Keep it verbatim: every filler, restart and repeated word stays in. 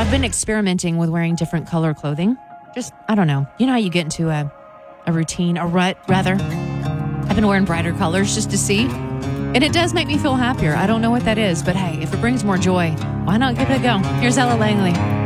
I've been experimenting with wearing different color clothing. Just, I don't know. You know how you get into a, a routine, a rut, rather? I've been wearing brighter colors just to see. And it does make me feel happier. I don't know what that is, but hey, if it brings more joy, why not give it a go? Here's Ella Langley.